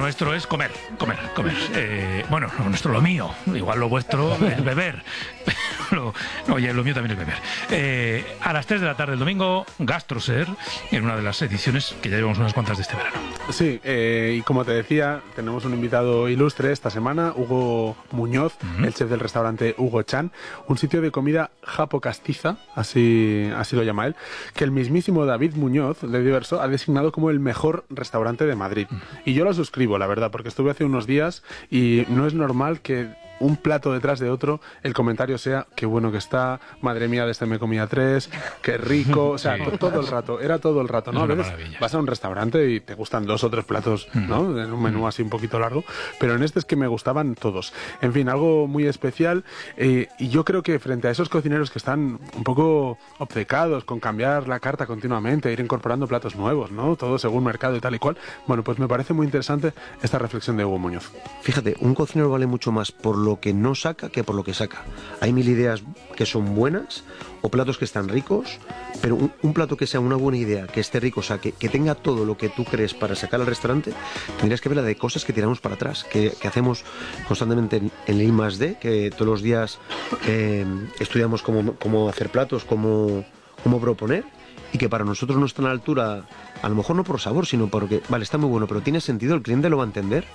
nuestro es comer. Bueno, lo nuestro, lo mío. Igual lo vuestro es beber. Pero oye, lo mío también es beber. A las 3 de la tarde del domingo, GastroSer, en una de las ediciones que ya llevamos unas cuantas de este verano. Sí, y como te decía, tenemos un invitado ilustre esta semana, Hugo Muñoz, el chef del restaurante Hugo Chan, un sitio de comida japo-castiza, así lo llama él, que el mismísimo David Muñoz, de Diverso, ha designado como el mejor restaurante de Madrid. Y yo lo suscribo, la verdad, porque estuve hace unos días y no es normal que un plato detrás de otro, el comentario sea qué bueno que está, madre mía, de este me comía 3, qué rico, o sea, sí. Todo el rato, ¿no? A veces vas a un restaurante y te gustan 2 o 3 platos, ¿no? En un menú así un poquito largo, pero en este es que me gustaban todos. En fin, algo muy especial, y yo creo que frente a esos cocineros que están un poco obcecados con cambiar la carta continuamente, ir incorporando platos nuevos, ¿no? Todo según mercado y tal y cual, bueno, pues me parece muy interesante esta reflexión de Hugo Muñoz. Fíjate, un cocinero vale mucho más por lo que no saca que por lo que saca. Hay 1000 ideas que son buenas o platos que están ricos, pero un plato que sea una buena idea, que esté rico, o sea, que tenga todo lo que tú crees para sacar al restaurante, tendrías que ver la de cosas que tiramos para atrás, que hacemos constantemente en el I+D, que todos los días estudiamos cómo hacer platos, cómo proponer, y que para nosotros no está a la altura, a lo mejor no por sabor, sino porque, vale, está muy bueno, pero tiene sentido, el cliente lo va a entender.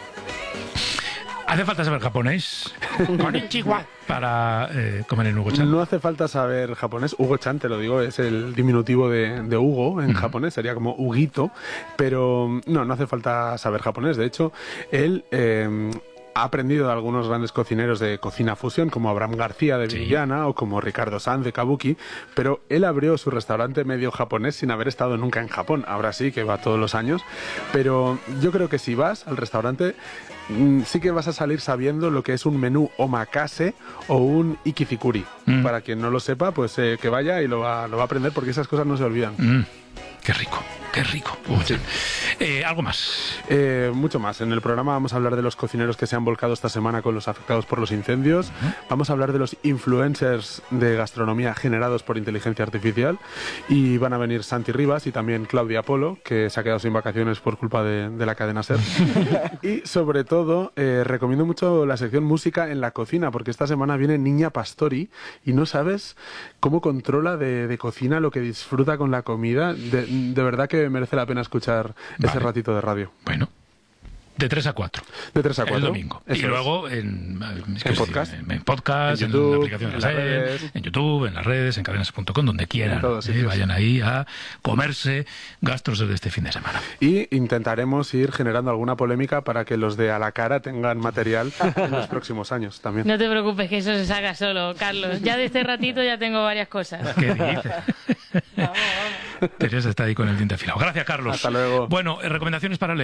¿Hace falta saber japonés? Konnichiwa. Para comer en Hugo Chan. No hace falta saber japonés. Hugo Chan, te lo digo, es el diminutivo de Hugo en japonés, sería como Huguito, pero no hace falta saber japonés. De hecho, él ha aprendido de algunos grandes cocineros de cocina fusión, como Abraham García de Villana o como Ricardo Sanz de Kabuki, pero él abrió su restaurante medio japonés sin haber estado nunca en Japón. Ahora sí, que va todos los años, pero yo creo que si vas al restaurante sí que vas a salir sabiendo lo que es un menú omakase o un ikizikuri. Para quien no lo sepa, pues que vaya y lo va a aprender, porque esas cosas no se olvidan. Qué rico. Sí. ¿Algo más? Mucho más. En el programa vamos a hablar de los cocineros que se han volcado esta semana con los afectados por los incendios. Vamos a hablar de los influencers de gastronomía generados por inteligencia artificial. Y van a venir Santi Rivas y también Claudia Polo, que se ha quedado sin vacaciones por culpa de la cadena SER. Y sobre todo, recomiendo mucho la sección Música en la Cocina, porque esta semana viene Niña Pastori y no sabes cómo controla de cocina, lo que disfruta con la comida. De verdad que merece la pena escuchar ese ratito de radio. Bueno, de 3 a 4. De 3 a 4. El domingo. Eso y luego en podcast. En podcast, en YouTube, en la aplicación de la SER, en YouTube, en las redes, en cadenas.com, donde quieran. Vayan ahí a comerse GastroSer de este fin de semana. Y intentaremos ir generando alguna polémica para que los de A la Cara tengan material en los próximos años también. No te preocupes, que eso se saca solo, Carlos. Ya de este ratito ya tengo varias cosas. ¿Qué dices? Vamos. Teresa está ahí con el diente afilado. Gracias, Carlos. Hasta luego. Bueno, recomendaciones para leer.